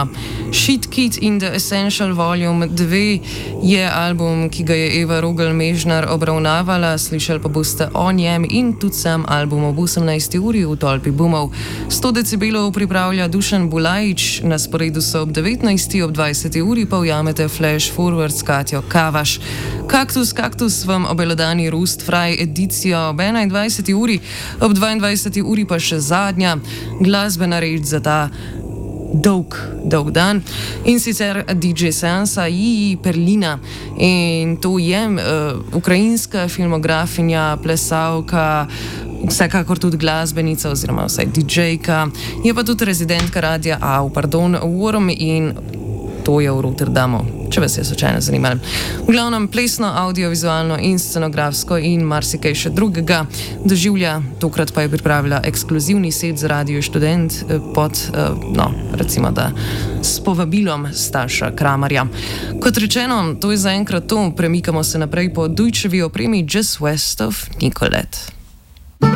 2. Shit Kit in The Essential Volume 2 je album, ki ga je Eva Rogel-Mežnar obravnavala, slišali pa boste o njem in tudi sam album ob 18. uri v Tolpi Bumov. 100 decibelov pripravlja Dušan Bulajič, na sporedu so ob 19. ob 20. uri pa ujamete Flash Forward s Katjo Kavaš. Kaktus vam obelodani Rust Fraj edicijo ob 21. uri, ob 22. uri pa še zadnja glasbena reč za ta dolg dan, in sicer DJ Seansa Jiji Perlina, in to je ukrajinska filmografinja, plesalka, vsekakor tudi glasbenica oziroma vsaj DJ-ka, je pa tudi rezidentka radia Worm in to je v Rotterdamu, če vas je slučajno zanimalo. V glavnem plesno, audiovizualno in scenografsko in marsikaj še drugega doživlja, tokrat pa je pripravila ekskluzivni set za Radio Študent pod, recimo da, s povabilom Staša Kramarja. Kot rečeno, to je zaenkrat to, premikamo se naprej po Dujčevi opremi Just West of Nicolette.